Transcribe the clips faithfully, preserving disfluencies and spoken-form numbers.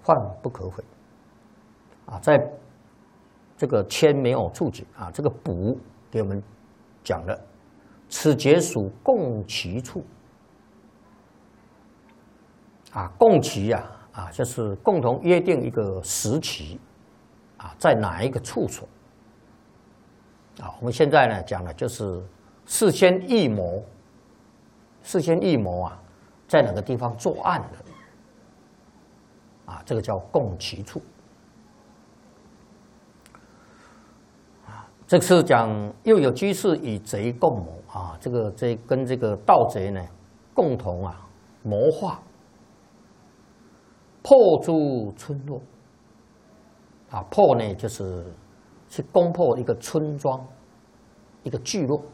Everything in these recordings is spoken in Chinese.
患不可悔。啊，在这个谦没有处解啊，这个补给我们讲了，此节属共其处。啊，共期啊，啊，就是共同约定一个时期，啊，在哪一个处所，啊，我们现在呢讲的就是事先预谋，事先预谋啊，在哪个地方作案的，啊，这个叫共期处。啊，这是讲又有居士与贼共谋啊，这个这跟这个盗贼呢共同啊谋划。破诸村落，啊，破呢就是去攻破一个村庄，一个聚落，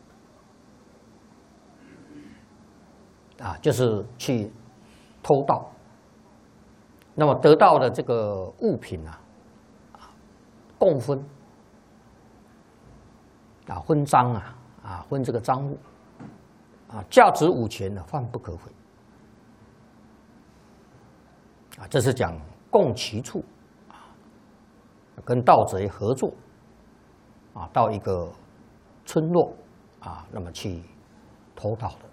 啊，就是去偷盗。那么得到的这个物品啊，啊，共分，啊，分赃啊，啊，分这个赃物，啊，价值五钱的，犯不可悔。啊，这是讲共其处啊，跟盗贼合作啊，到一个村落啊，那么去偷盗的。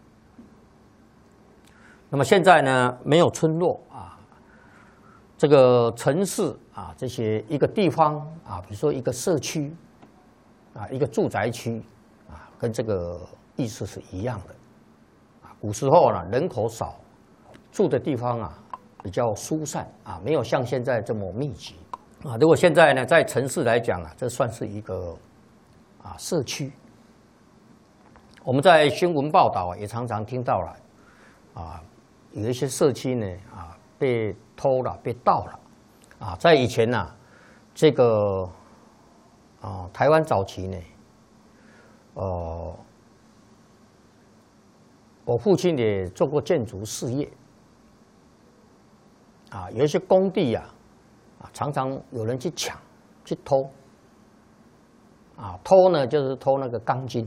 那么现在呢，没有村落啊，这个城市啊，这些一个地方啊，比如说一个社区啊，一个住宅区啊，跟这个意思是一样的啊。古时候呢，人口少，住的地方啊。比较疏散啊，没有像现在这么密集啊。如果现在呢，在城市来讲啊，这算是一个啊社区。我们在新闻报道也常常听到了啊，有一些社区呢啊被偷了、被盗了啊。在以前呢、啊，这个啊台湾早期呢，呃，我父亲也做过建筑事业。啊，有一些工地呀、啊，啊，常常有人去抢、去偷，啊，偷呢就是偷那个钢筋，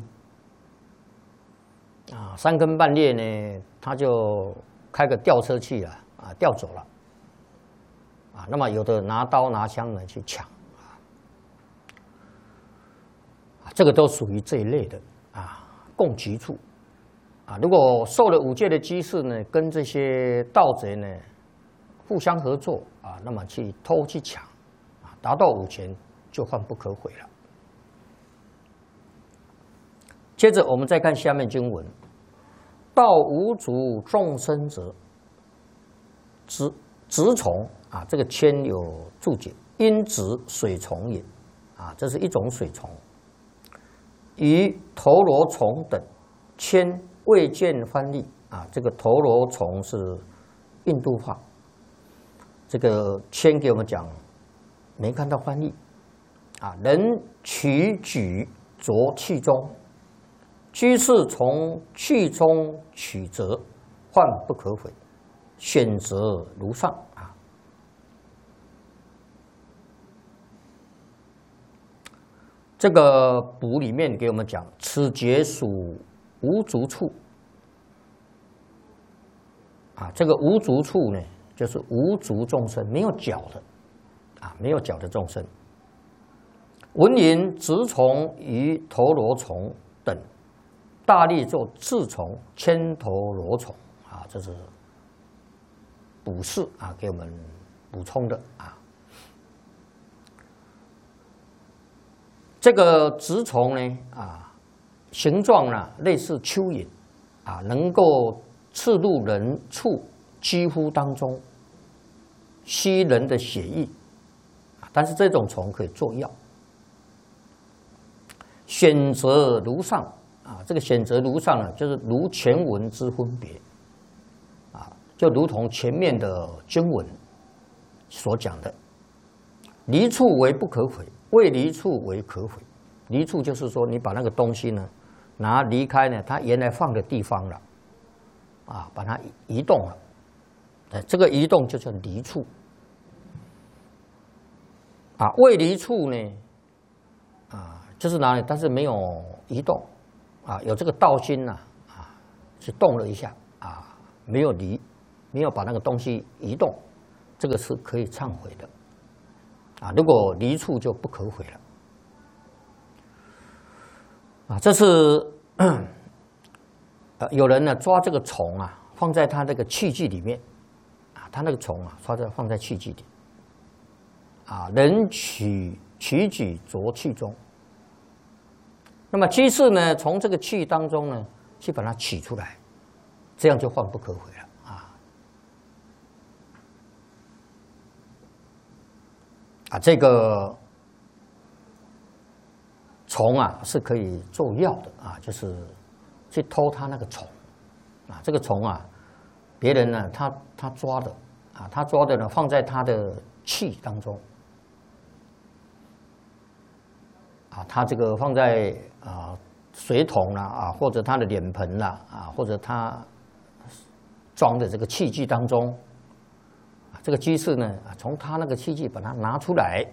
啊，三更半夜呢，他就开个吊车去了，啊，调走了，啊，那么有的拿刀拿枪呢去抢，啊，这个都属于这一类的啊，共其处，啊，如果受了五戒的居士呢，跟这些盗贼呢。互相合作啊，那么去偷去抢啊，达到五钱就犯不可悔了。接着我们再看下面经文：盗无足众生者，直直虫啊，这个铅有注解，因直水虫也啊，这是一种水虫，与头螺虫等，铅未见翻译啊，这个头螺虫是印度话。这个先给我们讲，没看到翻译啊。人取举着气中，居士从气中取则，患不可悔，选择如上啊。这个补里面给我们讲，此节属无足处啊。这个无足处呢？就是无足众生，没有脚的，啊，没有脚的众生。文言直虫与头螺虫等，大力做刺虫、千头螺虫啊，这是补释啊，给我们补充的啊。这个直虫呢，啊，形状呢类似蚯蚓，啊，能够刺入人畜。肌肤当中吸人的血液，但是这种虫可以做药。选择如上啊，这个选择如上呢，就是如前文之分别啊，就如同前面的经文所讲的，离处为不可毁，未离处为可毁。离处就是说，你把那个东西呢，拿离开呢，它原来放的地方了，啊，把它移动了。这个移动就叫离处啊，未离处呢，啊，就是哪里，但是没有移动啊，有这个道心呐，啊，是动了一下啊，没有离，没有把那个东西移动， 这个是可以忏悔的啊。如果离处就不可悔了啊。这是呃有人呢抓这个虫啊，放在他那个器具里面啊，他那个虫啊，抓在放在器具里啊，人取取举着器中。那么居士呢，从这个器当中呢，去把它取出来，这样就患不可悔了啊！啊，这个虫啊是可以做药的啊，就是去偷它那个虫啊，这个虫啊，别人呢他他抓的啊，他抓的呢放在他的器当中啊，他这个放在啊水桶啦啊，或者他的脸盆啦啊，或者他装的这个器具当中，啊，这个居士呢啊，从他那个器具把它拿出来，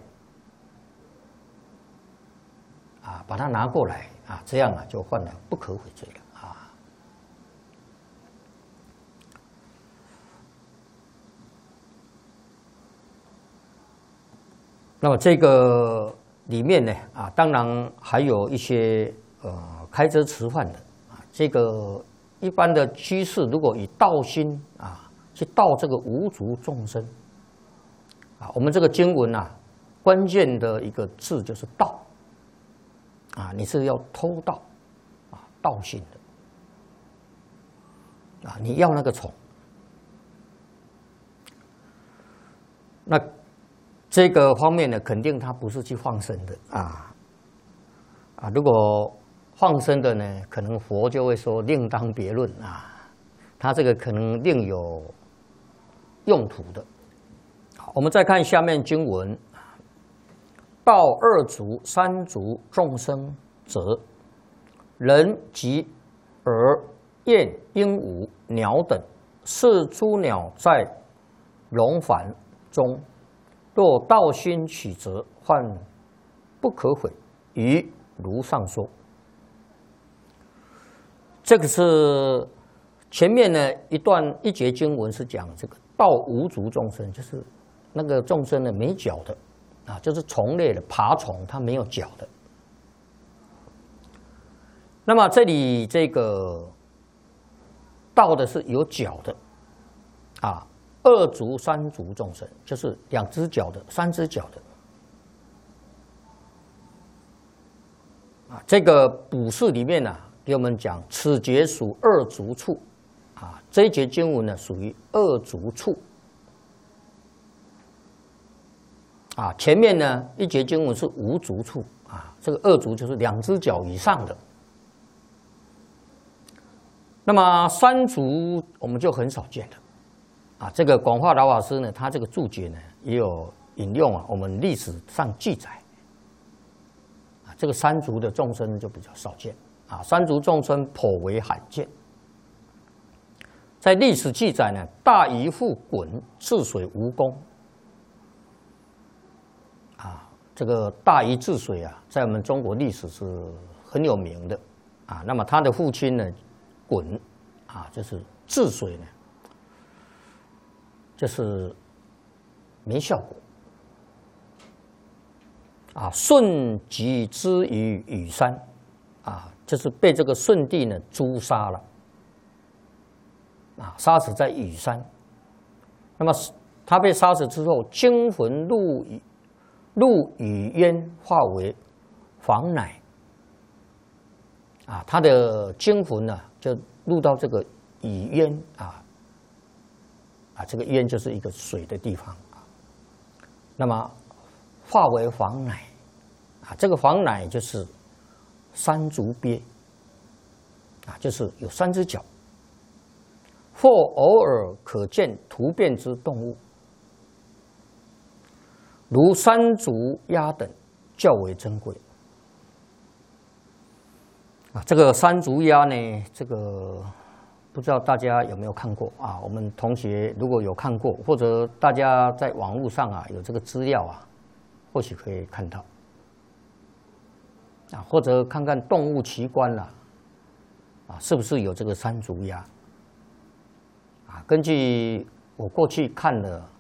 啊，把它拿过来啊，这样啊就犯了不可悔罪了啊。那么这个里面呢啊，当然还有一些呃开遮持犯的啊，这个一般的居士如果以道心啊去道这个无足众生啊，我们这个经文啊，关键的一个字就是道啊，你是要偷盗啊，盗心的啊，你要那个虫，那这个方面呢，肯定他不是去放生的啊啊，如果放生的呢，可能佛就会说另当别论啊，他这个可能另有用途的。好，我们再看下面经文：道二足、三足众生者，人及鹅、雁、鹦鹉、鸟等，是诸鸟在笼矾中。若道心取则，患不可悔。于如上说。这个是前面呢一段一节经文是讲这个道无足众生，就是那个众生呢没脚的啊，就是虫类的爬虫，它没有脚的。那么这里这个道的是有脚的啊。二足、三足众生，就是两只脚的、三只脚的啊。这个卜释里面呢、啊，给我们讲，此节属二足处啊。这一节经文呢，属于二足处啊。前面呢一节经文是无足处啊，这个二足就是两只脚以上的。那么三足我们就很少见了。啊，这个广化老法师呢，他这个注解呢也有引用啊，我们历史上记载啊，这个三足的众生就比较少见啊，三足众生颇为罕见。在历史记载呢，大禹复鲧治水无功啊，这个大禹治水啊，在我们中国历史是很有名的啊。那么他的父亲呢，鲧啊，就是治水呢。就是没效果啊！舜即之于禹山啊，就是被这个舜帝呢诛杀了啊，杀死在禹山。那么他被杀死之后，精魂入入禹渊，化为黄乃啊，他的精魂呢就入到这个禹渊啊。啊，这个渊就是一个水的地方啊。那么化为黄乃啊，这个黄乃就是三足鳖啊，就是有三只脚，或偶尔可见突变之动物，如山竹鸦等，较为珍贵啊。这个山竹鸦呢，这个。不知道大家有没有看过啊？我们同学如果有看过，或者大家在网络上啊有这个资料啊，或许可以看到啊，或者看看动物奇观啦，啊，是不是有这个山竹鸦？啊，根据我过去看的